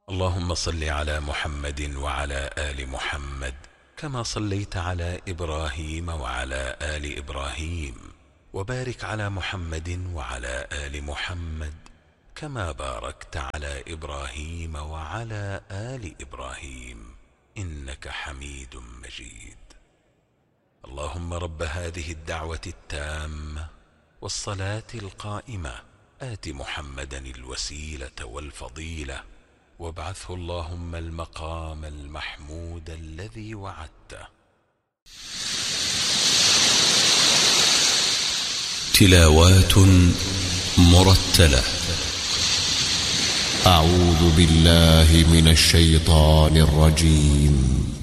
اللهم صل على محمد وعلى آل محمد كما صليت على إبراهيم وعلى آل إبراهيم، وبارك على محمد وعلى آل محمد كما باركت على إبراهيم وعلى آل إبراهيم إنك حميد مجيد. اللهم رب هذه الدعوة التامة والصلاة القائمة آت محمدا الوسيلة والفضيلة وابعثه اللهم المقام المحمود الذي وعدته. تلاوات مرتلة. أعوذ بالله من الشيطان الرجيم.